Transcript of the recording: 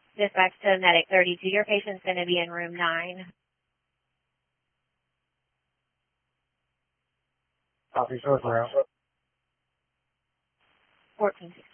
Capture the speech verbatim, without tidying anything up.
Dispatch to Medic thirty-two. Your patient's going to be in room nine. Copy, source route. fourteen sixty.